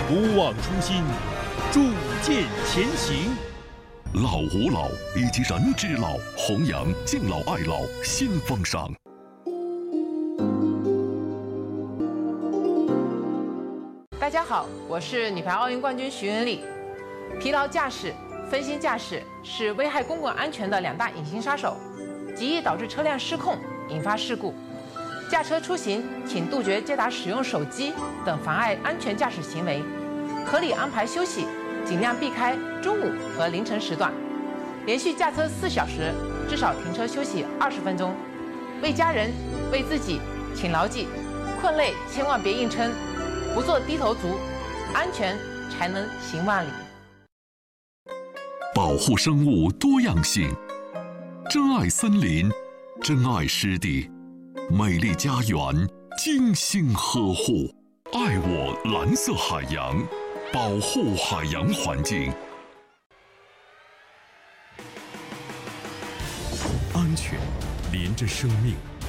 不忘初心，铸剑前行。 老吾老以及人之老，弘扬敬老爱老新风尚。 大家好，我是女排奥运冠军徐文丽。疲劳驾驶、分心驾驶是危害公共安全的2大隐形杀手，极易导致车辆失控，引发事故。驾车出行，请杜绝接打使用手机等妨碍安全驾驶行为，合理安排休息，尽量避开中午和凌晨时段。连续驾车4小时，至少停车休息20分钟。为家人、为自己，请牢记：困累千万别硬撑。不做低头族，安全才能行万里。 保护生物多样性，珍爱森林，珍爱湿地，美丽家园，精心呵护，爱我蓝色海洋，保护海洋环境。 安全连着生命。